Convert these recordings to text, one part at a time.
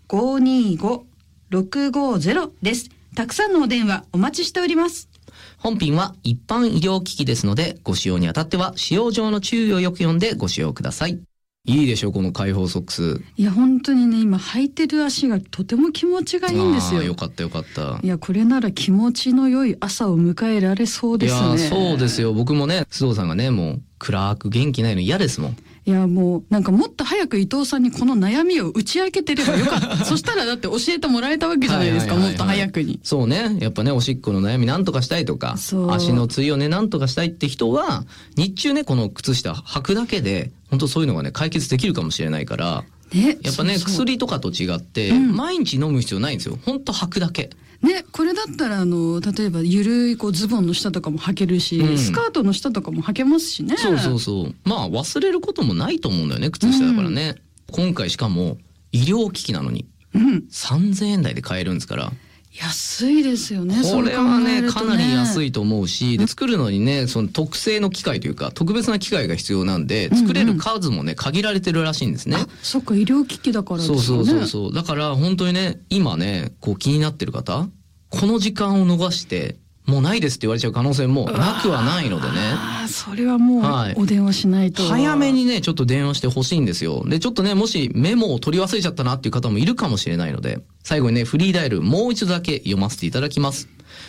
010-525-650です。たくさんのお電話お待ちしております。 本品は一般医療機器ですので、ご使用にあたっては使用上の注意をよく読んでご使用ください。いいでしょう、この開放ソックス。 いや本当にね、今履いてる足がとても気持ちがいいんですよ。 よかったよかった。 いやこれなら気持ちの良い朝を迎えられそうですね。 いやそうですよ。僕もね、須藤さんがね、もう暗く元気ないの嫌ですもん。 いやもうなんかもっと早く伊藤さんにこの悩みを打ち明けてればよかったそしたらだって教えてもらえたわけじゃないですか、もっと早くに。 そうね、やっぱね、おしっこの悩みなんとかしたいとか、足のついをねなんとかしたいって人は日中ねこの靴下履くだけで本当そういうのがね解決できるかもしれないから、ね、やっぱねそう薬とかと違って、毎日飲む必要ないんですよ。本当履くだけね、これだったら例えばゆるいこうズボンの下とかも履けるし、スカートの下とかも履けますしね。 そうまあ忘れることもないと思うんだよね、靴下だからね、今回しかも医療機器なのに、3000円台で買えるんですから安いですよね。 これはねかなり安いと思うし、で作るのにねその特製の機械というか特別な機械が必要なんで、作れる数もね限られてるらしいんですね。 そっか、医療機器だからですよね。 そうだから本当にね今ねこう気になってる方、この時間を逃してもうないですって言われちゃう可能性もなくはないのでね。 それはもうお電話しないと、 早めにねちょっと電話してほしいんですよ。でちょっとねもしメモを取り忘れちゃったなっていう方もいるかもしれないので、最後にねフリーダイヤルもう一度だけ読ませていただきます。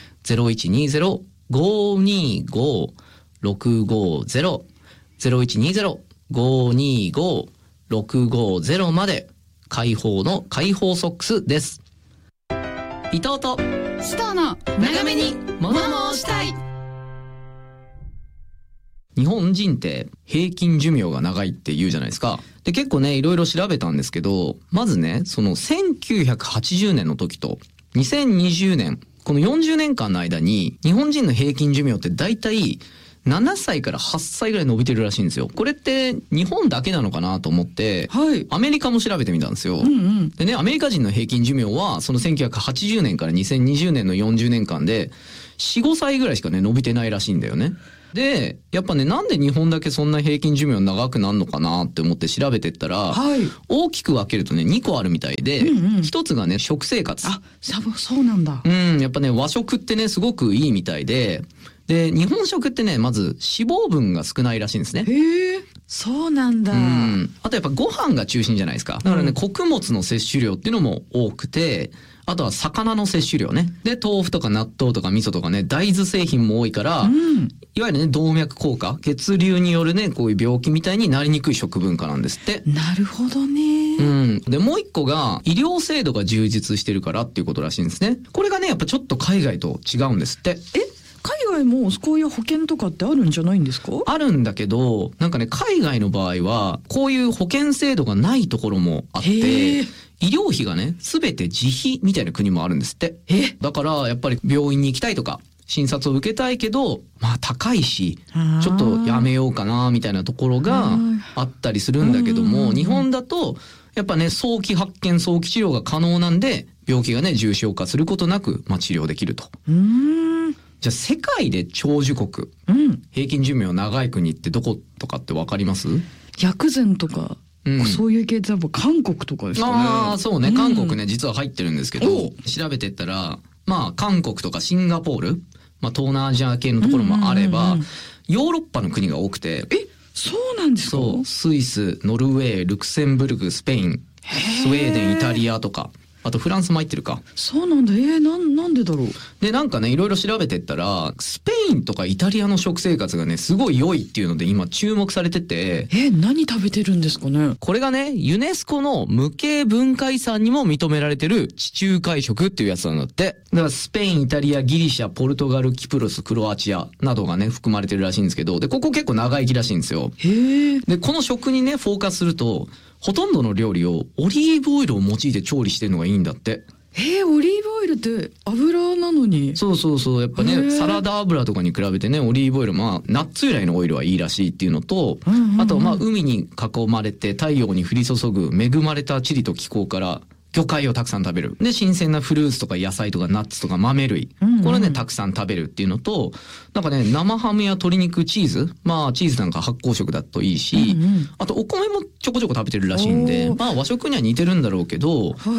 0120-525-650 0120-525-650 まで。開放の開放ソックスです。伊藤と須藤の長めに物申したい。日本人って平均寿命が長いって言うじゃないですか。で結構ねいろいろ調べたんですけど、まずねその1980年の時と2020年この40年間の間に日本人の平均寿命ってだいたい7歳から8歳ぐらい伸びてるらしいんですよ。これって日本だけなのかなと思って、アメリカも調べてみたんですよ。でね、アメリカ人の平均寿命はその1980年から2020年の40年間で 4,5 歳ぐらいしかね伸びてないらしいんだよね。でやっぱねなんで日本だけそんな平均寿命長くなるのかなって思って調べてったら、大きく分けるとね2個あるみたいで、一つがね食生活。 そうなんだ。 やっぱね和食ってねすごくいいみたいで、日本食ってねまず脂肪分が少ないらしいんですね。 へえ、そうなんだ。 あとやっぱご飯が中心じゃないですか。だからね、穀物の摂取量っていうのも多くて、あとは魚の摂取量ね。で豆腐とか納豆とか味噌とかね大豆製品も多いから、いわゆるね動脈硬化、血流によるねこういう病気みたいになりにくい食文化なんですって。 なるほどね。 でもう一個が医療制度が充実してるからっていうことらしいんですね。これがねやっぱちょっと海外と違うんですって。 海外もこういう保険とかってあるんじゃないんですか？ あるんだけど、なんかね海外の場合はこういう保険制度がないところもあって、医療費がね全て自費みたいな国もあるんですって。だからやっぱり病院に行きたいとか診察を受けたいけどまあ高いしちょっとやめようかなみたいなところがあったりするんだけども、日本だとやっぱね早期発見早期治療が可能なんで、病気がね重症化することなく、治療できると。じゃあ世界で長寿国、平均寿命長い国ってどことかってわかります？ 薬膳とか、そういう系ってやっぱ韓国とかですかね。 そうね、韓国ね実は入ってるんですけど、調べてったら韓国とかシンガポール、東南アジア系のところもあれば、ヨーロッパの国が多くて。 そうなんですか？ そう、スイス、ノルウェー、ルクセンブルク、スペイン、スウェーデン、イタリアとか、あとフランスも入ってるか。 そうなんだ。なんでだろう。 でなんかねいろいろ調べてったら、スペインとかイタリアの食生活がねすごい良いっていうので今注目されてて。 何食べてるんですかね。 これがねユネスコの無形文化遺産にも認められてる地中海食っていうやつなんだって。だからスペイン、イタリア、ギリシャ、ポルトガル、キプロス、クロアチアなどがね含まれてるらしいんですけど、でここ結構長生きらしいんですよ。でこの食にねフォーカスすると、ほとんどの料理をオリーブオイルを用いて調理してるのがいいんだって。 オリーブオイルって油なのに。 そうやっぱねサラダ油とかに比べてねオリーブオイル、ナッツ由来のオイルはいいらしいっていうのと、あと海に囲まれて太陽に降り注ぐ恵まれた地理と気候から魚介をたくさん食べる。で新鮮なフルーツとか野菜とかナッツとか豆類、これねたくさん食べるっていうのと、なんかね生ハムや鶏肉、チーズ、チーズなんか発酵食だといいし、あとお米もちょこちょこ食べてるらしいんで、和食には似てるんだろうけど、